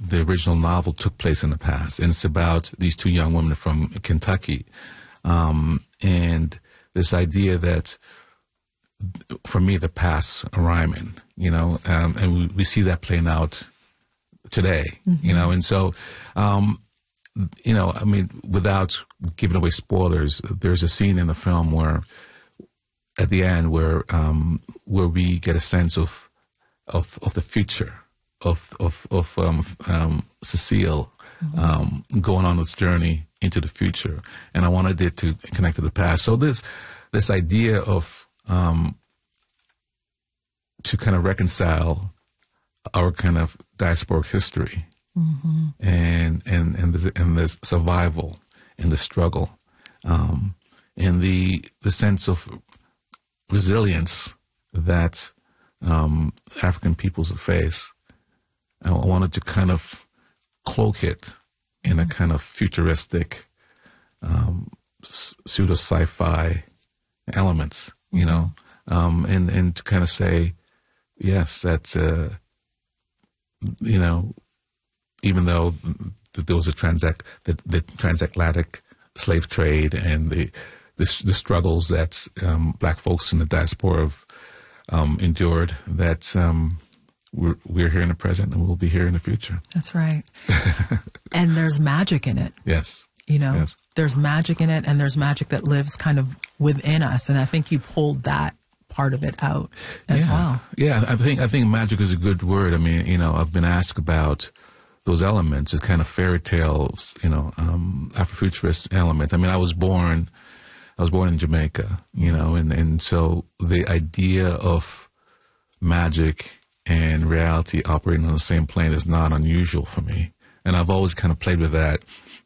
the original novel took place in the past, and it's about these two young women from Kentucky, and this idea that, for me, the past's rhyming, and we see that playing out today, and so, without giving away spoilers, there's a scene in the film where, at the end, where we get a sense of the future of Cecile going on this journey into the future, and I wanted it to connect to the past. So this idea of to kind of reconcile our kind of diasporic history and the survival and the struggle and the sense of resilience that African peoples face. I wanted to kind of cloak it in a kind of futuristic pseudo sci-fi elements, and to kind of say, yes, that's even though there was the transatlantic slave trade and the struggles that black folks in the diaspora have endured, that we're here in the present and we'll be here in the future. That's right. And there's magic in it. Yes. Yes. There's magic in it, and there's magic that lives kind of within us. And I think you pulled that part of it out as well. Yeah, I think magic is a good word. I mean, I've been asked about those elements, the kind of fairy tales, Afrofuturist element. I mean, I was born in Jamaica, and so the idea of magic and reality operating on the same plane is not unusual for me. And I've always kind of played with that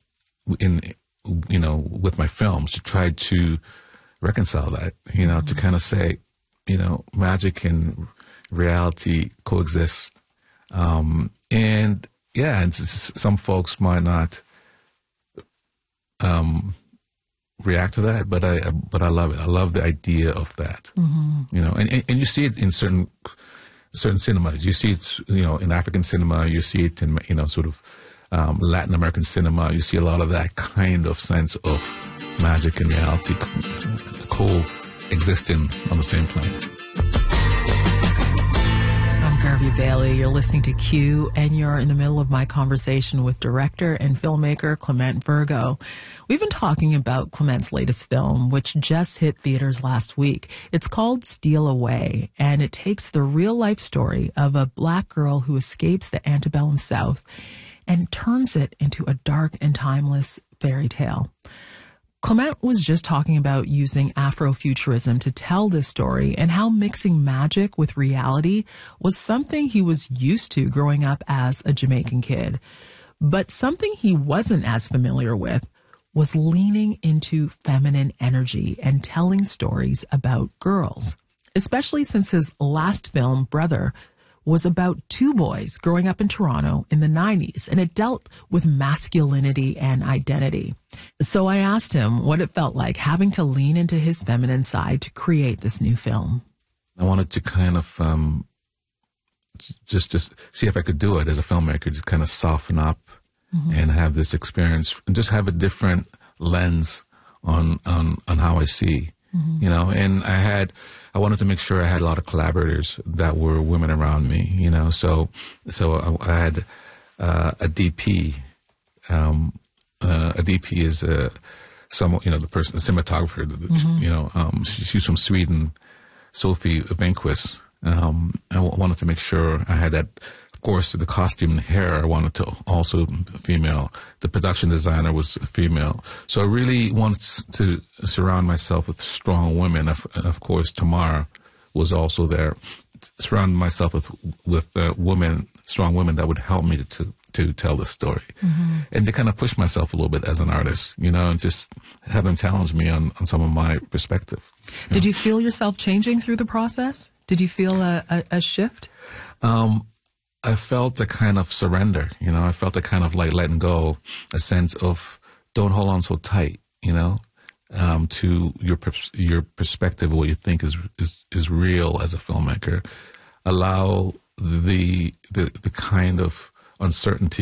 with my films, to try to reconcile that, to kind of say, magic and reality coexist. And some folks might not react to that, but I love it. I love the idea of that. And you see it in certain cinemas. You see it, in African cinema. You see it in, sort of Latin American cinema. You see a lot of that kind of sense of magic and reality coexisting on the same plane. I'm Garvey Bailey. You're listening to Q, and you're in the middle of my conversation with director and filmmaker Clement Virgo. We've been talking about Clement's latest film, which just hit theaters last week. It's called Steal Away, and it takes the real-life story of a black girl who escapes the antebellum South and turns it into a dark and timeless fairy tale. Clement was just talking about using Afrofuturism to tell this story, and how mixing magic with reality was something he was used to growing up as a Jamaican kid. But something he wasn't as familiar with was leaning into feminine energy and telling stories about girls, especially since his last film, Brother, was about two boys growing up in Toronto in the 90s, and it dealt with masculinity and identity. So I asked him what it felt like having to lean into his feminine side to create this new film. I wanted to kind of just see if I could do it as a filmmaker, to kind of soften up and have this experience, and just have a different lens on how I see, and I wanted to make sure I had a lot of collaborators that were women around me, so I had a DP. A DP is the person, the cinematographer, she's from Sweden, Sophie Venkvist. I wanted to make sure I had that. Of course, the costume and hair, I wanted to also female. The production designer was female. So I really wanted to surround myself with strong women. And of course, Tamar was also there. Surround myself with strong women that would help me to tell the story. And to kind of push myself a little bit as an artist, and just have them challenge me on some of my perspective. Did you feel yourself changing through the process? Did you feel a shift? I felt a kind of surrender, I felt a kind of like letting go, a sense of don't hold on so tight, to your perspective of what you think is real as a filmmaker. Allow the kind of uncertainty